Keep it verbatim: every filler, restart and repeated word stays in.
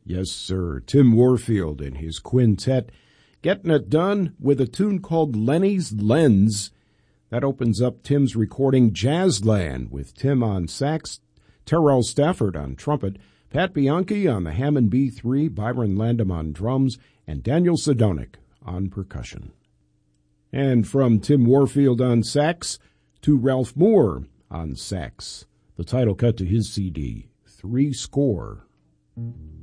Yes, sir. Tim Warfield and his quintet getting it done with a tune called Lenny's Lens. That opens up Tim's recording Jazzland with Tim on sax, Terrell Stafford on trumpet, Pat Bianchi on the Hammond B three, Byron Landam on drums, and Daniel Sedonic on percussion. And from Tim Warfield on sax to Ralph Moore on sax, the title cut to his C D, Three Score.